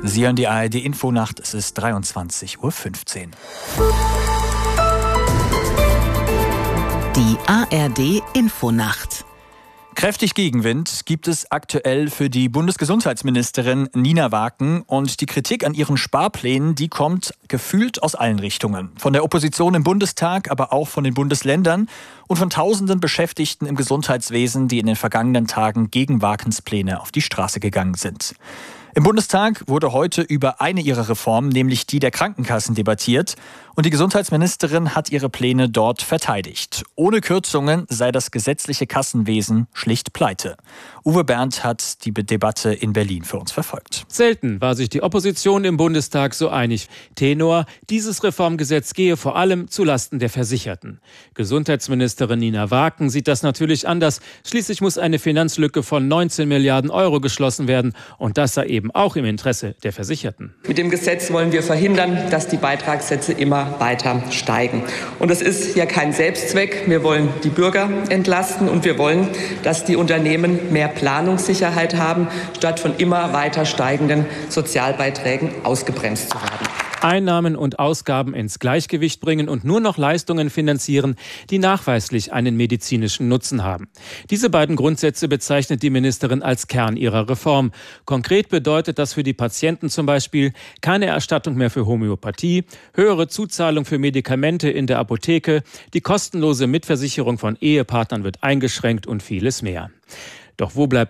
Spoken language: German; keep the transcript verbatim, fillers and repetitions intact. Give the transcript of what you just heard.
Sie hören die A R D-Infonacht, es ist dreiundzwanzig Uhr fünfzehn. Die A R D-Infonacht. Kräftig Gegenwind gibt es aktuell für die Bundesgesundheitsministerin Nina Waken und die Kritik an ihren Sparplänen, die kommt gefühlt aus allen Richtungen. Von der Opposition im Bundestag, aber auch von den Bundesländern und von tausenden Beschäftigten im Gesundheitswesen, die in den vergangenen Tagen gegen Wakens Pläne auf die Straße gegangen sind. Im Bundestag wurde heute über eine ihrer Reformen, nämlich die der Krankenkassen, debattiert. Und die Gesundheitsministerin hat ihre Pläne dort verteidigt. Ohne Kürzungen sei das gesetzliche Kassenwesen schlicht pleite. Uwe Berndt hat die Debatte in Berlin für uns verfolgt. Selten war sich die Opposition im Bundestag so einig. Tenor: Dieses Reformgesetz gehe vor allem zulasten der Versicherten. Gesundheitsministerin Nina Waken sieht das natürlich anders. Schließlich muss eine Finanzlücke von neunzehn Milliarden Euro geschlossen werden. Und das sei eben auch im Interesse der Versicherten. Mit dem Gesetz wollen wir verhindern, dass die Beitragssätze immer weiter steigen. Und es ist ja kein Selbstzweck. Wir wollen die Bürger entlasten und wir wollen, dass die Unternehmen mehr Planungssicherheit haben, statt von immer weiter steigenden Sozialbeiträgen ausgebremst zu werden. Einnahmen und Ausgaben ins Gleichgewicht bringen und nur noch Leistungen finanzieren, die nachweislich einen medizinischen Nutzen haben. Diese beiden Grundsätze bezeichnet die Ministerin als Kern ihrer Reform. Konkret bedeutet das für die Patienten zum Beispiel keine Erstattung mehr für Homöopathie, höhere Zuzahlung für Medikamente in der Apotheke, die kostenlose Mitversicherung von Ehepartnern wird eingeschränkt und vieles mehr. Doch wo bleibt